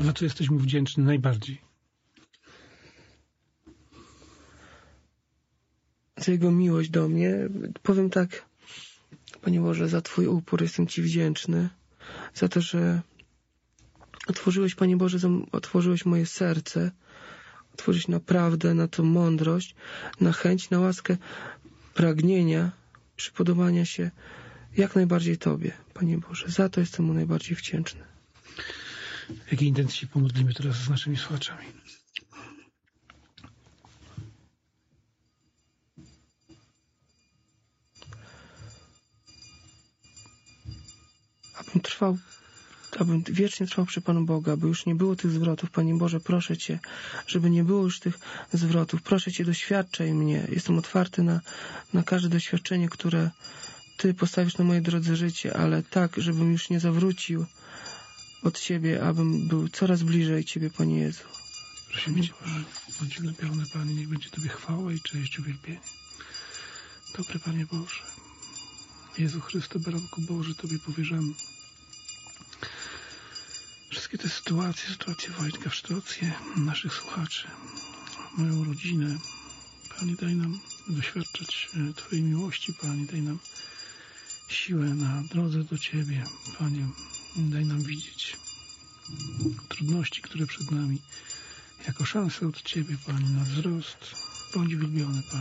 Za co jesteś mu wdzięczny najbardziej? Za Jego miłość do mnie. Powiem tak, Panie Boże, za Twój upór jestem Ci wdzięczny. Za to, że otworzyłeś, Panie Boże, otworzyłeś moje serce. Otworzyłeś na prawdę, na tą mądrość, na chęć, na łaskę pragnienia, przypodobania się jak najbardziej Tobie, Panie Boże. Za to jestem Mu najbardziej wdzięczny. W jakiej intencji się pomodlimy teraz z naszymi słuchaczami? Abym wiecznie trwał przy Panu Bogu, aby już nie było tych zwrotów. Panie Boże, proszę Cię, żeby nie było już tych zwrotów. Proszę Cię, doświadczaj mnie. Jestem otwarty na każde doświadczenie, które Ty postawisz na mojej drodze życie, ale tak, żebym już nie zawrócił od Ciebie, abym był coraz bliżej Ciebie, Panie Jezu. Prosimy Cię, bądź ulepiony, Panie, niech będzie Tobie chwała i cześć, uwielbienie. Dobry Panie Boże, Jezu Chryste, Baranku Boży, Tobie powierzamy wszystkie te sytuacje Wojtka, sytuacje naszych słuchaczy, moją rodzinę. Panie, daj nam doświadczać Twojej miłości, Panie, daj nam siłę na drodze do Ciebie, Panie, daj nam widzieć trudności, które przed nami, jako szansę od Ciebie, Panie, na wzrost. Bądź uwielbiony, Panie.